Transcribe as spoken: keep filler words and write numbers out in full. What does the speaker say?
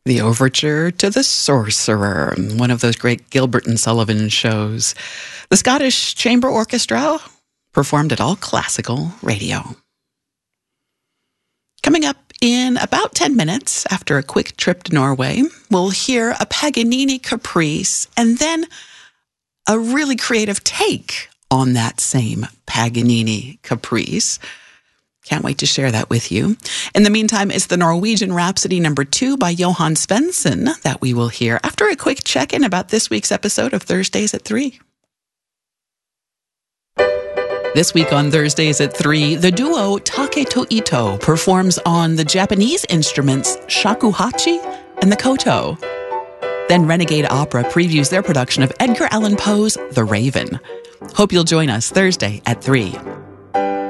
The Overture to the Sorcerer, one of those great Gilbert and Sullivan shows. The Scottish Chamber Orchestra performed at All Classical Radio. Coming up in about ten minutes, after a quick trip to Norway, we'll hear a Paganini caprice and then a really creative take on that same Paganini caprice. Can't wait to share that with you. In the meantime, it's the Norwegian Rhapsody number two by Johan Svensson that we will hear after a quick check-in about this week's episode of Thursdays at three. This week on Thursdays at three, the duo Taketo Ito performs on the Japanese instruments shakuhachi and the koto. Then Renegade Opera previews their production of Edgar Allan Poe's The Raven. Hope you'll join us Thursday at three.